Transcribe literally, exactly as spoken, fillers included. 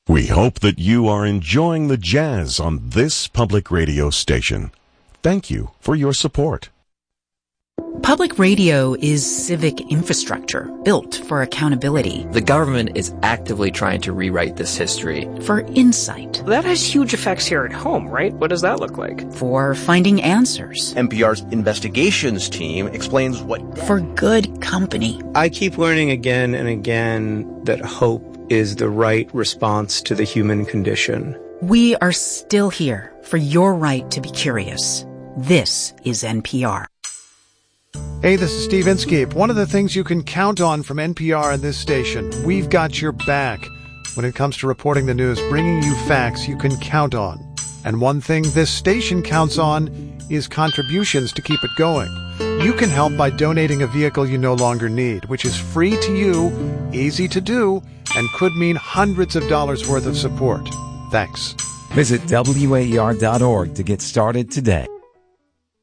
We hope that you are enjoying the jazz on this public radio station. Thank you for your support. Public radio is civic infrastructure built for accountability. The government is actively trying to rewrite this history. For insight. That has huge effects here at home, right? What does that look like? For finding answers. N P R's investigations team explains what... For good company. I keep learning again and again that hope is the right response to the human condition. We are still here for your right to be curious. This is N P R. Hey, this is Steve Inskeep. One of the things you can count on from N P R and this station, we've got your back. When it comes to reporting the news, bringing you facts you can count on. And one thing this station counts on is contributions to keep it going. You can help by donating a vehicle you no longer need, which is free to you, easy to do, and could mean hundreds of dollars worth of support. Thanks. Visit W A E R dot org to get started today.